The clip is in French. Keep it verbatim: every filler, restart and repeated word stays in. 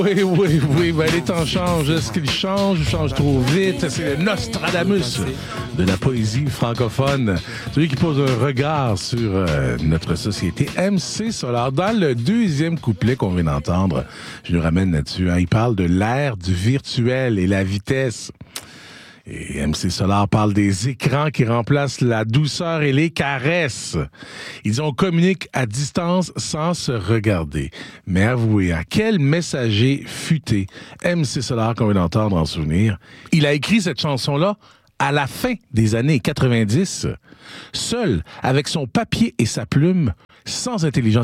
Oui, oui, oui. Ben, les temps changent. Est-ce qu'ils changent ou changent trop vite? C'est le Nostradamus de la poésie francophone. Celui qui pose un regard sur euh, notre société. M C Solar. Dans le deuxième couplet qu'on vient d'entendre, je le ramène là-dessus. Hein, il parle de l'ère du virtuel et la vitesse. Et M C Solar parle des écrans qui remplacent la douceur et les caresses. Ils dit on communique à distance sans se regarder. Mais avouez, à quel messager futé M C Solar qu'on vient d'entendre en souvenir? Il a écrit cette chanson-là à la fin des années quatre-vingt-dix, seul, avec son papier et sa plume, sans intelligence